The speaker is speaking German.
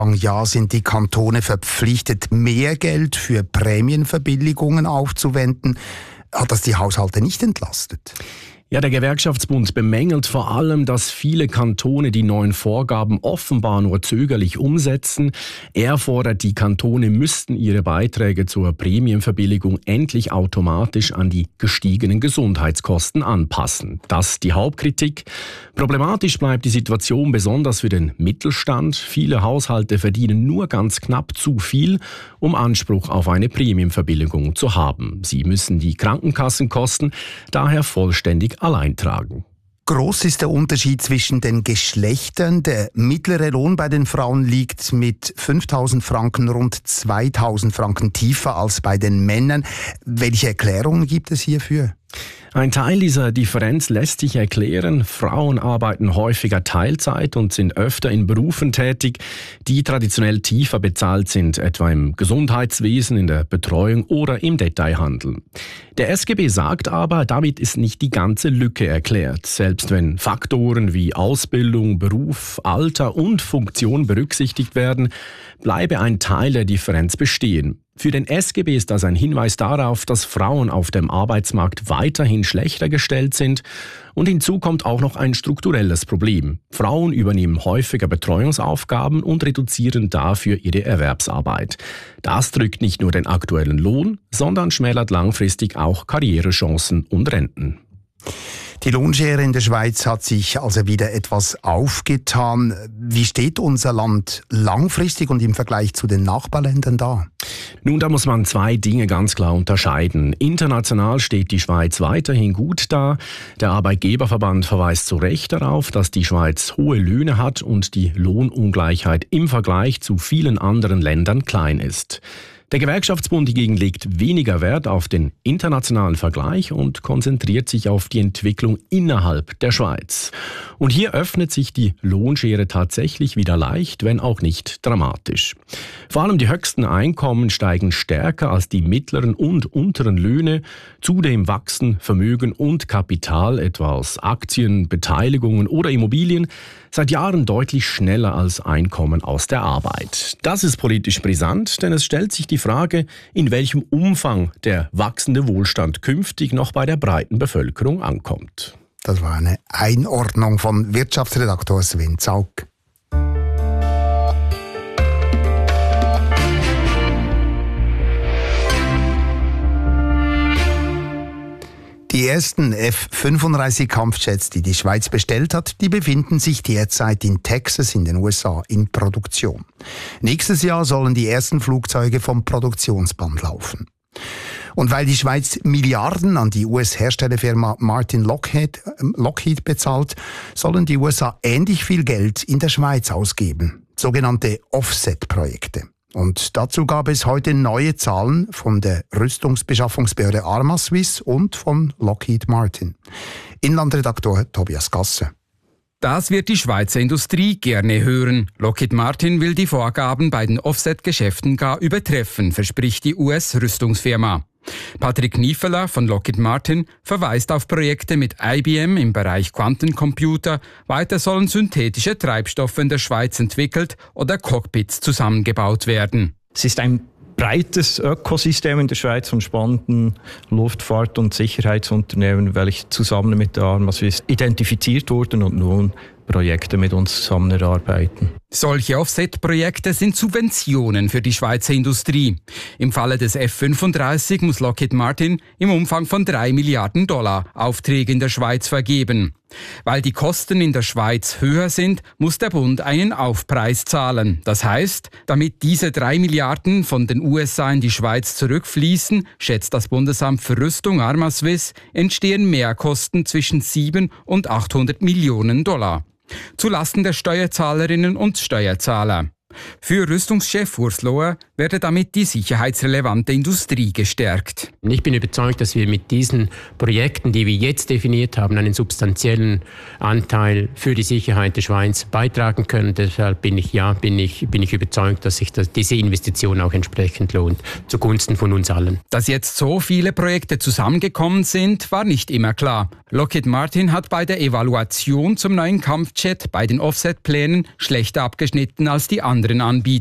Jahr sind die Kantone verpflichtet, mehr Geld für Prämienverbilligungen aufzuwenden. Hat das die Haushalte nicht entlastet? Ja, der Gewerkschaftsbund bemängelt vor allem, dass viele Kantone die neuen Vorgaben offenbar nur zögerlich umsetzen. Er fordert, die Kantone müssten ihre Beiträge zur Prämienverbilligung endlich automatisch an die gestiegenen Gesundheitskosten anpassen. Das die Hauptkritik. Problematisch bleibt die Situation besonders für den Mittelstand. Viele Haushalte verdienen nur ganz knapp zu viel, um Anspruch auf eine Prämienverbilligung zu haben. Sie müssen die Krankenkassenkosten daher vollständig allein tragen. Groß ist der Unterschied zwischen den Geschlechtern. Der mittlere Lohn bei den Frauen liegt mit 5.000 Franken rund 2.000 Franken tiefer als bei den Männern. Welche Erklärungen gibt es hierfür? Ein Teil dieser Differenz lässt sich erklären. Frauen arbeiten häufiger Teilzeit und sind öfter in Berufen tätig, die traditionell tiefer bezahlt sind, etwa im Gesundheitswesen, in der Betreuung oder im Detailhandel. Der SGB sagt aber, damit ist nicht die ganze Lücke erklärt. Selbst wenn Faktoren wie Ausbildung, Beruf, Alter und Funktion berücksichtigt werden, bleibe ein Teil der Differenz bestehen. Für den SGB ist das ein Hinweis darauf, dass Frauen auf dem Arbeitsmarkt weiterhin schlechter gestellt sind. Und hinzu kommt auch noch ein strukturelles Problem. Frauen übernehmen häufiger Betreuungsaufgaben und reduzieren dafür ihre Erwerbsarbeit. Das drückt nicht nur den aktuellen Lohn, sondern schmälert langfristig auch Karrierechancen und Renten. Die Lohnschere in der Schweiz hat sich also wieder etwas aufgetan. Wie steht unser Land langfristig und im Vergleich zu den Nachbarländern da? Nun, da muss man zwei Dinge ganz klar unterscheiden. International steht die Schweiz weiterhin gut da. Der Arbeitgeberverband verweist zu Recht darauf, dass die Schweiz hohe Löhne hat und die Lohnungleichheit im Vergleich zu vielen anderen Ländern klein ist. Der Gewerkschaftsbund hingegen legt weniger Wert auf den internationalen Vergleich und konzentriert sich auf die Entwicklung innerhalb der Schweiz. Und hier öffnet sich die Lohnschere tatsächlich wieder leicht, wenn auch nicht dramatisch. Vor allem die höchsten Einkommen steigen stärker als die mittleren und unteren Löhne. Zudem wachsen Vermögen und Kapital, etwa aus Aktien, Beteiligungen oder Immobilien, seit Jahren deutlich schneller als Einkommen aus der Arbeit. Das ist politisch brisant, denn es stellt sich die Frage, in welchem Umfang der wachsende Wohlstand künftig noch bei der breiten Bevölkerung ankommt. Das war eine Einordnung von Wirtschaftsredaktor Sven Zaug. Die ersten F-35 Kampfjets, die die Schweiz bestellt hat, die befinden sich derzeit in Texas in den USA in Produktion. Nächstes Jahr sollen die ersten Flugzeuge vom Produktionsband laufen. Und weil die Schweiz Milliarden an die US-Herstellerfirma Martin Lockheed bezahlt, sollen die USA ähnlich viel Geld in der Schweiz ausgeben. Sogenannte Offset-Projekte. Und dazu gab es heute neue Zahlen von der Rüstungsbeschaffungsbehörde Arma-Swiss und von Lockheed Martin. Inlandredaktor Tobias Gasser. Das wird die Schweizer Industrie gerne hören. Lockheed Martin will die Vorgaben bei den Offset-Geschäften gar übertreffen, verspricht die US-Rüstungsfirma. Patrick Niefeler von Lockheed Martin verweist auf Projekte mit IBM im Bereich Quantencomputer. Weiter sollen synthetische Treibstoffe in der Schweiz entwickelt oder Cockpits zusammengebaut werden. Es ist ein breites Ökosystem in der Schweiz von spannenden Luftfahrt- und Sicherheitsunternehmen, welche zusammen mit der Arma-Swiss identifiziert wurden und nun Projekte mit uns zusammen erarbeiten. Solche Offset-Projekte sind Subventionen für die Schweizer Industrie. Im Falle des F-35 muss Lockheed Martin im Umfang von $3 Milliarden Aufträge in der Schweiz vergeben. Weil die Kosten in der Schweiz höher sind, muss der Bund einen Aufpreis zahlen. Das heißt, damit diese 3 Milliarden von den USA in die Schweiz zurückfließen, schätzt das Bundesamt für Rüstung Arma-Swiss, entstehen Mehrkosten zwischen 700 und 800 Millionen $. Zulasten der Steuerzahlerinnen und Steuerzahler. Für Rüstungschef Urs Lohr werde damit die sicherheitsrelevante Industrie gestärkt. Ich bin überzeugt, dass wir mit diesen Projekten, die wir jetzt definiert haben, einen substanziellen Anteil für die Sicherheit der Schweiz beitragen können. Deshalb bin ich überzeugt, dass sich diese Investition auch entsprechend lohnt, zugunsten von uns allen. Dass jetzt so viele Projekte zusammengekommen sind, war nicht immer klar. Lockheed Martin hat bei der Evaluation zum neuen Kampfjet bei den Offset-Plänen schlechter abgeschnitten als die anderen anderen Anbietern.